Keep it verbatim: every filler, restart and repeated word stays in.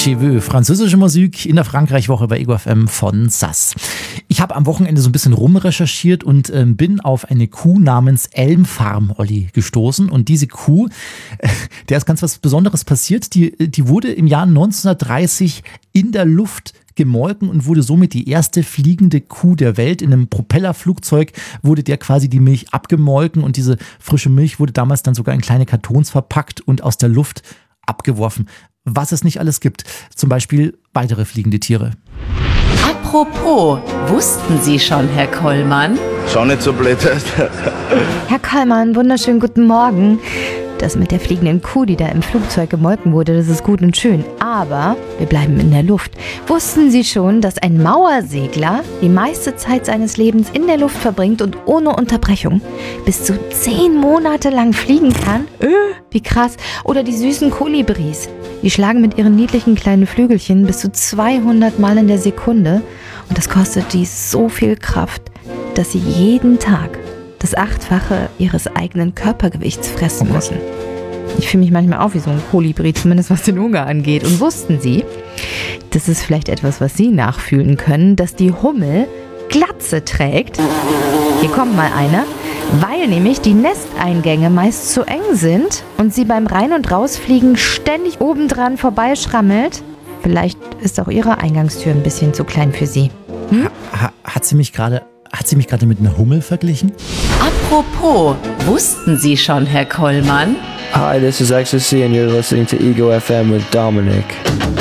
Cheveux, französische Musik in der Frankreich-Woche bei Ego F M von Sass. Ich habe am Wochenende so ein bisschen rumrecherchiert und äh, bin auf eine Kuh namens Elmfarm, Olli, gestoßen. Und diese Kuh, äh, der ist ganz was Besonderes passiert. Die, die wurde im Jahr neunzehnhundertdreißig in der Luft gemolken und wurde somit die erste fliegende Kuh der Welt. In einem Propellerflugzeug wurde der quasi die Milch abgemolken und diese frische Milch wurde damals dann sogar in kleine Kartons verpackt und aus der Luft abgeworfen. Was es nicht alles gibt. Zum Beispiel weitere fliegende Tiere. Apropos, wussten Sie schon, Herr Kollmann? Schon nicht so blöd. Herr Kollmann, wunderschönen guten Morgen. Das mit der fliegenden Kuh, die da im Flugzeug gemolken wurde, das ist gut und schön. Aber wir bleiben in der Luft. Wussten Sie schon, dass ein Mauersegler die meiste Zeit seines Lebens in der Luft verbringt und ohne Unterbrechung bis zu zehn Monate lang fliegen kann? Äh, wie krass. Oder die süßen Kolibris. Die schlagen mit ihren niedlichen kleinen Flügelchen bis zu zweihundert Mal in der Sekunde. Und das kostet die so viel Kraft, dass sie jeden Tag das Achtfache ihres eigenen Körpergewichts fressen müssen. Ich fühle mich manchmal auch wie so ein Kolibri, zumindest was den Hunger angeht. Und wussten Sie, das ist vielleicht etwas, was Sie nachfühlen können, dass die Hummel Glatze trägt? Hier kommt mal einer. Weil nämlich die Nesteingänge meist zu eng sind und sie beim Rein- und Rausfliegen ständig obendran vorbeischrammelt. Vielleicht ist auch ihre Eingangstür ein bisschen zu klein für sie. Hm? Ha, hat sie mich gerade hat sie mich gerade mit einer Hummel verglichen? Apropos, wussten Sie schon, Herr Kollmann? Hi, this is Ecstasy and you're listening to Ego F M with Dominic.